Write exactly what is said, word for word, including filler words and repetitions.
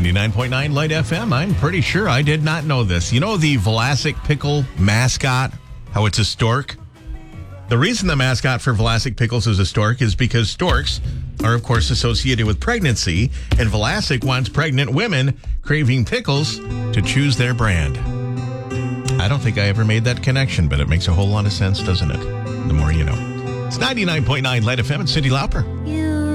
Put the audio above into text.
ninety-nine point nine Light F M. I'm pretty sure I did not know this. You know the Vlasic Pickle mascot? How it's a stork? The reason the mascot for Vlasic Pickles is a stork is because storks are, of course, associated with pregnancy, and Vlasic wants pregnant women craving pickles to choose their brand. I don't think I ever made that connection, but it makes a whole lot of sense, doesn't it? The more you know. It's ninety-nine point nine Light F M and Cyndi Lauper. You